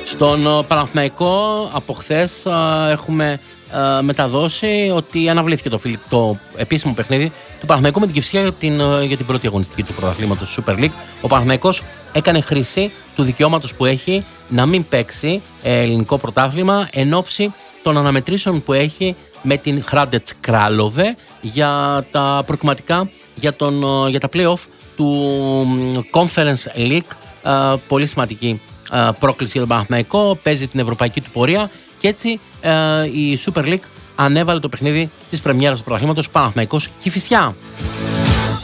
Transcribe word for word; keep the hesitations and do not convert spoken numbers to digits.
Στον Παναθηναϊκό από χθες έχουμε ε, μεταδώσει ότι αναβλήθηκε το, φιλ, το επίσημο παιχνίδι του Παναθηναϊκού με την Κηφισιά για την, για την πρώτη αγωνιστική του πρωταθλήματος Super League. Ο Παναθηναϊκός έκανε χρήση του δικαιώματος που έχει να μην παίξει ελληνικό πρωτάθλημα εν ώψη των αναμετρήσεων που έχει με την Hrádec Králové για τα προκριματικά για, τον, για τα play-off του Conference League. Ε, πολύ σημαντική ε, πρόκληση για τον Παναθηναϊκό, παίζει την ευρωπαϊκή του πορεία και έτσι ε, η Super League ανέβαλε το παιχνίδι της πρεμιέρας του πρωταθλήματος Παναθηναϊκός Κηφισιά.